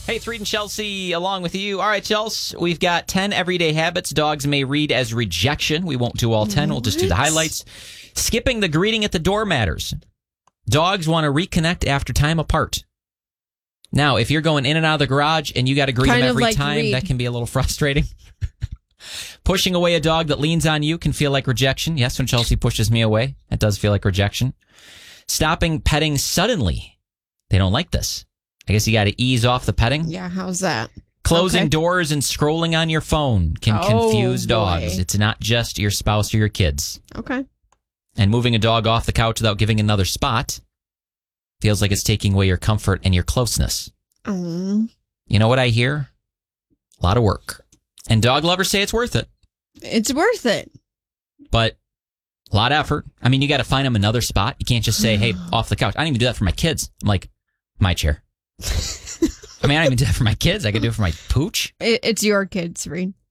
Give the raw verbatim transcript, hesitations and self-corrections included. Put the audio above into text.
Hey, it's Reed and Chelsea along with you. All right, Chelsea, we've got ten everyday habits dogs may read as rejection. We won't do all ten. We'll just do the highlights. Skipping the greeting at the door matters. Dogs want to reconnect after time apart. Now, if you're going in and out of the garage and you got to greet Kind them of every like time, Reed. that can be a little frustrating. Pushing away a dog that leans on you can feel like rejection. Yes, when Chelsea pushes me away, it does feel like rejection. Stopping petting suddenly. They don't like this. I guess you got to ease off the petting. Yeah, how's that? Closing Okay. doors and scrolling on your phone can Oh, confuse dogs. boy. It's not just your spouse or your kids. Okay. And moving a dog off the couch without giving another spot feels like it's taking away your comfort and your closeness. Um, You know what I hear? A lot of work. And dog lovers say it's worth it, it's worth it. but a lot of effort. I mean, you got to find them another spot. You can't just say, hey, off the couch. I don't even do that for my kids. I'm like, my chair. I mean, I don't even do that for my kids. I could do it for my pooch. It, it's your kids, Reed.